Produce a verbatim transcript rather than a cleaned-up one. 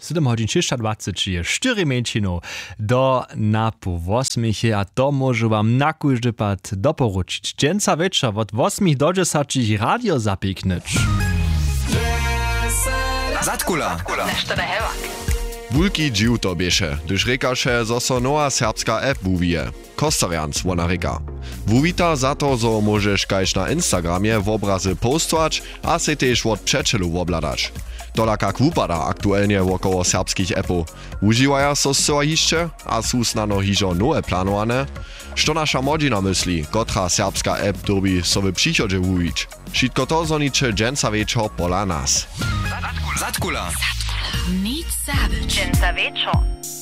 siedem hodin dwadzieścia sześć je cztery minut do na pół osmich, a to może wam na każdy pad doporučić. Dżęca wieczor od osmich do dziesięciu radio zapiknąć. Zatkula. Nešto da hevak. Wulki dživ to bieše, gdyż rekaše, zo so nowa serbska app wuvije. Kostorians, wona reka. Wuvita za to, zo możesz kajś na Instagramie w obrazy postować, a se też od przeczelu wobladać. Dolaka kwupada aktualnie wokoło serbskich appów. Używają so so jeszcze, a są snano hiżo nowe planowane. Što nasza młodzina myśli, kotra serbska app dobi so w przychodzie wujić. Wszystko to zonicze dżęca wieczor pola nas. Zatkula. Nic sabe. Dżęca wieczor.